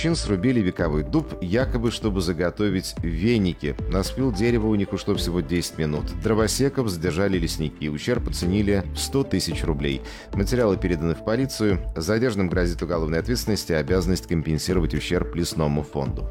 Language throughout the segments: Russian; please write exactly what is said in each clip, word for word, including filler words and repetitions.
мужчин срубили вековой дуб, якобы чтобы заготовить веники. На спил дерева у них ушло всего десять минут. Дровосеков задержали лесники. Ущерб оценили в сто тысяч рублей. Материалы переданы в полицию. Задержанным грозит уголовная ответственность и обязанность компенсировать ущерб лесному фонду.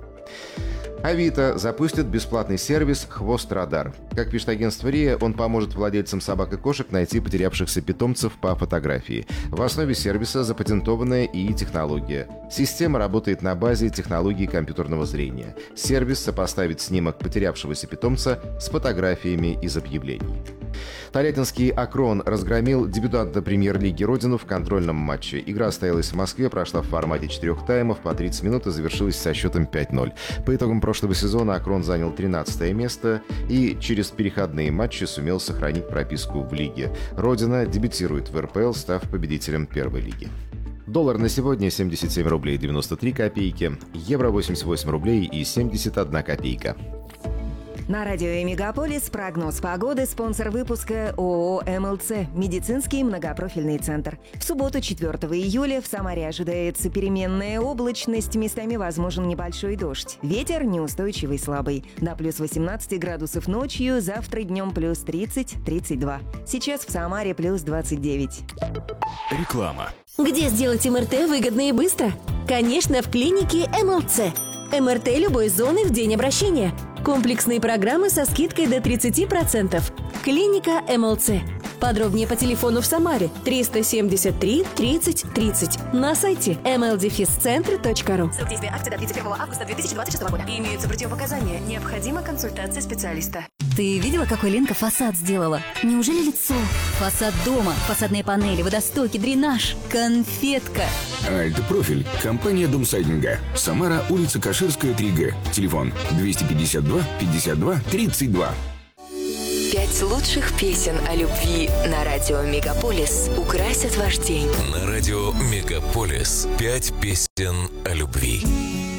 Авито запустит бесплатный сервис «Хвост-радар». Как пишет агентство РИА, он поможет владельцам собак и кошек найти потерявшихся питомцев по фотографии. В основе сервиса запатентованная ИИ технология. Система работает на базе технологии компьютерного зрения. Сервис сопоставит снимок потерявшегося питомца с фотографиями из объявлений. Тольяттинский «Акрон» разгромил дебютанта премьер-лиги «Родину» в контрольном матче. Игра состоялась в Москве, прошла в формате четырех таймов по тридцать минут и завершилась со счетом пять ноль. По итогам прошлого сезона «Акрон» занял тринадцатое место и через переходные матчи сумел сохранить прописку в лиге. «Родина» дебютирует в эр пэ эл, став победителем первой лиги. Доллар на сегодня семьдесят семь рублей девяносто три копейки, евро восемьдесят восемь рублей и семьдесят одна копейка. На радио «Мегаполис» прогноз погоды, спонсор выпуска ООО эм эл цэ «Медицинский многопрофильный центр». В субботу, четвёртого июля, в Самаре ожидается переменная облачность, местами возможен небольшой дождь. Ветер неустойчивый слабый. До плюс восемнадцать градусов ночью, завтра днем плюс тридцать - тридцать два. Сейчас в Самаре плюс двадцать девять. Реклама. Где сделать эм эр тэ выгодно и быстро? Конечно, в клинике эм эл цэ. эм эр тэ любой зоны в день обращения. Комплексные программы со скидкой до тридцать процентов. Клиника эм эл цэ. Подробнее по телефону в Самаре триста семьдесят три тридцать тридцать. На сайте эм эл дефис центр точка ру. Срок действия акции до тридцать первого августа две тысячи двадцать шестого года. Имеются противопоказания. Необходима консультация специалиста. Ты видела, какой Ленка фасад сделала? Неужели лицо? Фасад дома, фасадные панели, водостоки, дренаж. Конфетка. Альт-профиль. Компания Дом сайдинга. Самара, улица Каширская, три гэ. Телефон двести пятьдесят два пятьдесят два тридцать два. Пять лучших песен о любви на радио «Мегаполис» украсят ваш день. На радио «Мегаполис» пять песен о любви.